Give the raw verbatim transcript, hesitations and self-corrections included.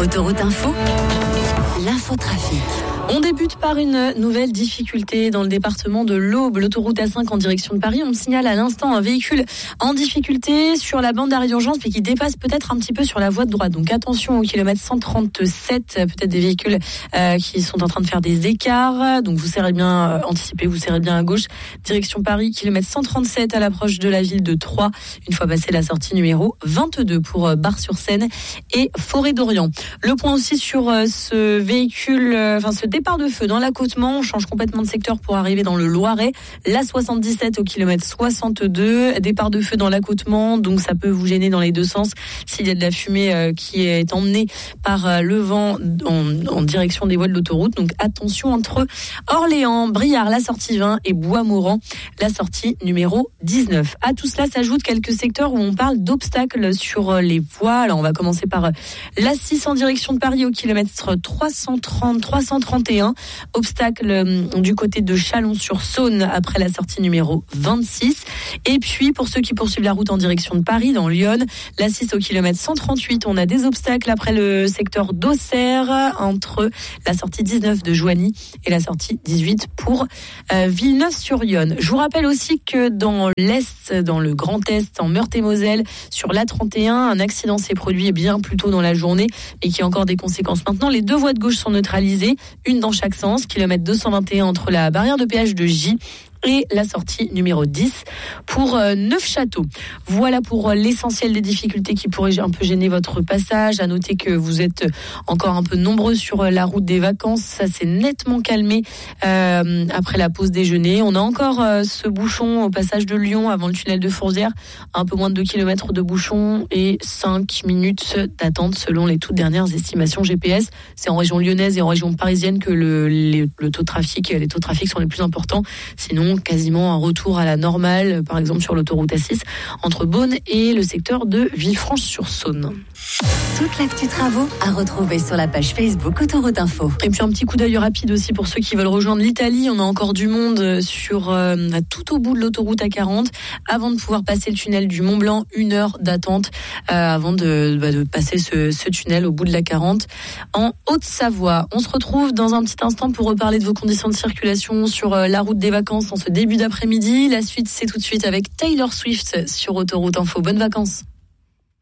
Autoroute Info, l'infotrafic. On débute par une nouvelle difficulté dans le département de l'Aube. L'autoroute A cinq en direction de Paris. On me signale à l'instant un véhicule en difficulté sur la bande d'arrêt d'urgence, mais qui dépasse peut-être un petit peu sur la voie de droite. Donc attention au kilomètre cent trente-sept, peut-être des véhicules euh, qui sont en train de faire des écarts. Donc vous serrez bien euh, anticiper, vous serrez bien à gauche. Direction Paris, kilomètre cent trente-sept à l'approche de la ville de Troyes. Une fois passé la sortie numéro vingt-deux pour euh, Bar-sur-Seine et Forêt d'Orient. Le point aussi sur euh, ce véhicule, euh, enfin ce départ de feu dans l'accotement. On change complètement de secteur pour arriver dans le Loiret. La soixante-dix-sept au kilomètre soixante-deux. Départ de feu dans l'accotement, donc ça peut vous gêner dans les deux sens s'il y a de la fumée euh, qui est emmenée par euh, le vent en, en direction des voies de l'autoroute. Donc attention entre Orléans, Briare, la sortie vingt et Bois-Morand, la sortie numéro dix-neuf. À tout cela s'ajoutent quelques secteurs où on parle d'obstacles sur les voies. Alors on va commencer par l'A six en direction de Paris au kilomètre trois cent trente, trois cent trente et un. Obstacle euh, du côté de Chalon-sur-Saône après la sortie numéro vingt-six. Et puis pour ceux qui poursuivent la route en direction de Paris, dans Lyon, l'A six au kilomètre cent trente-huit, on a des obstacles après le secteur d'Auxerre entre la sortie dix-neuf de Joigny et la sortie dix-huit pour euh, Villeneuve-sur-Yonne. Je vous rappelle aussi que dans l'Est, dans le Grand Est, en Meurthe-et-Moselle, sur l'A trente et un, un accident s'est produit bien plus tôt dans la journée et qui a encore des conséquences. Maintenant, les deux voies de gauche sont neutralisées, une dans chaque sens, kilomètre deux cent vingt et un entre la barrière de péage de J et la sortie numéro dix pour euh, Neufchâteau. Voilà pour euh, l'essentiel des difficultés qui pourraient un peu gêner votre passage. À noter que vous êtes encore un peu nombreux sur euh, la route des vacances. Ça s'est nettement calmé euh, après la pause déjeuner. On a encore euh, ce bouchon au passage de Lyon avant le tunnel de Fourvière. Un peu moins de deux kilomètres de bouchon et cinq minutes d'attente selon les toutes dernières estimations G P S. C'est en région lyonnaise et en région parisienne que le, les, le taux de trafic, les taux de trafic sont les plus importants. Sinon, quasiment un retour à la normale, par exemple sur l'autoroute A six, entre Beaune et le secteur de Villefranche-sur-Saône. Toute l'actu travaux à retrouver sur la page Facebook Autoroute Info. Et puis un petit coup d'œil rapide aussi pour ceux qui veulent rejoindre l'Italie. On a encore du monde sur euh, tout au bout de l'autoroute A quarante avant de pouvoir passer le tunnel du Mont Blanc. Une heure d'attente euh, avant de, bah, de passer ce, ce tunnel au bout de l'A quarante en Haute-Savoie. On se retrouve dans un petit instant pour reparler de vos conditions de circulation sur euh, la route des vacances en ce début d'après-midi. La suite, c'est tout de suite avec Taylor Swift sur Autoroute Info. Bonnes vacances.